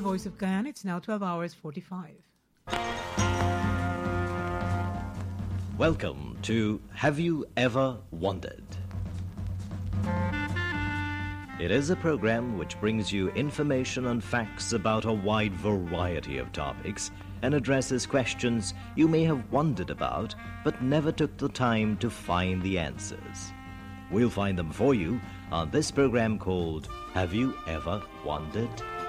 the voice of Guyana. It's now 12 hours 45. Welcome to Have You Ever Wondered? It is a program which brings you information and facts about a wide variety of topics and addresses questions you may have wondered about but never took the time to find the answers. We'll find them for you on this program called Have You Ever Wondered?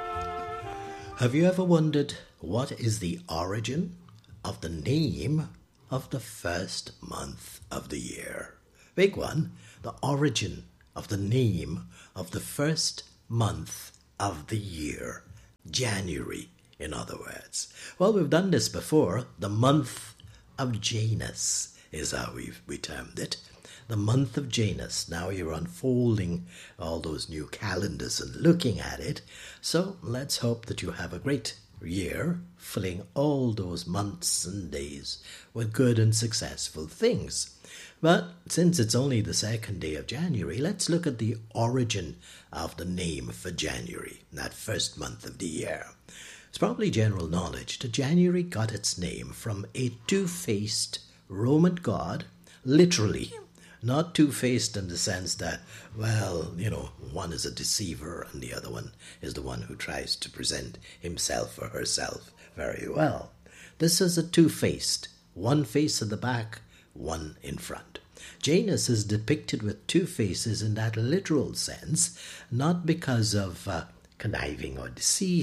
Have you ever wondered what is the origin of the name of the first month of the year? Big one, the origin of the name of the first month of the year. January, in other words. Well, we've done this before. The month of Janus is how we termed it. The month of Janus. Now you're unfolding all those new calendars and looking at it. So let's hope that you have a great year, filling all those months and days with good and successful things. But since it's only the second day of January, let's look at the origin of the name for January, that first month of the year. It's probably general knowledge that January got its name from a two-faced Roman god, literally. Not two-faced in the sense that, well, one is a deceiver and the other one is the one who tries to present himself or herself very well. This is a two-faced, one face at the back, one in front. Janus is depicted with two faces in that literal sense, not because of conniving or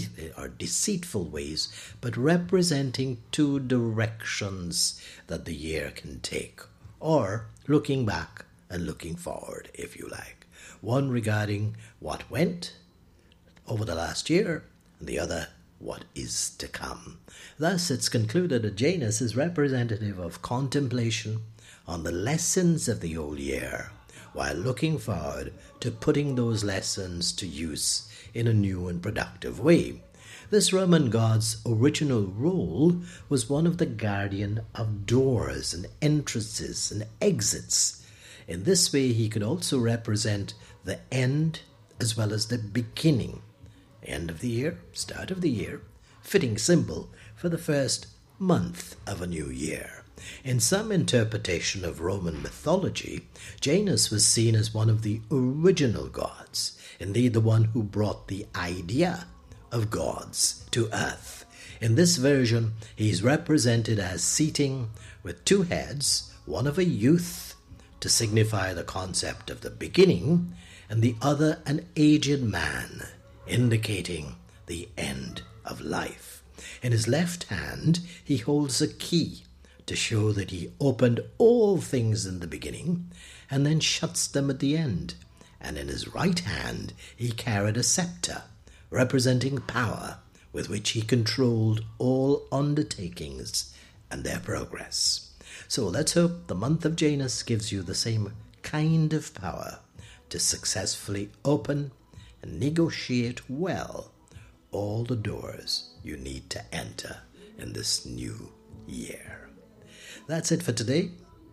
deceitful ways, but representing two directions that the year can take, or looking back and looking forward, if you like. One regarding what went over the last year, and the other what is to come. Thus, it's concluded that Janus is representative of contemplation on the lessons of the old year, while looking forward to putting those lessons to use in a new and productive way. This Roman god's original role was one of the guardian of doors and entrances and exits. In this way, he could also represent the end as well as the beginning. End of the year, start of the year, fitting symbol for the first month of a new year. In some interpretation of Roman mythology, Janus was seen as one of the original gods, indeed the one who brought the idea of gods to earth. In this version, he is represented as seating with two heads, one of a youth to signify the concept of the beginning, and the other an aged man, indicating the end of life. In his left hand, he holds a key to show that he opened all things in the beginning and then shuts them at the end. And in his right hand, he carried a scepter, representing power with which he controlled all undertakings and their progress. So let's hope the month of Janus gives you the same kind of power to successfully open and negotiate well all the doors you need to enter in this new year. That's it for today.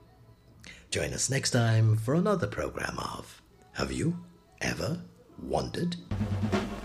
Join us next time for another program of Have You Ever Wondered?